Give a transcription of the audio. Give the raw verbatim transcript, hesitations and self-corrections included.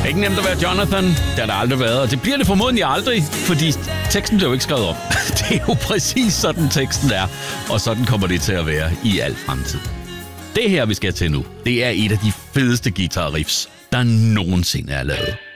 Ikke nemt at være Jonathan. Det har der aldrig været, og det bliver det formodentlig aldrig, fordi teksten bliver jo ikke skrevet op. Det er jo præcis sådan teksten er, og sådan kommer det til at være i al fremtid. Det her, vi skal til nu, det er et af de fedeste guitar riffs, der nogensinde er lavet.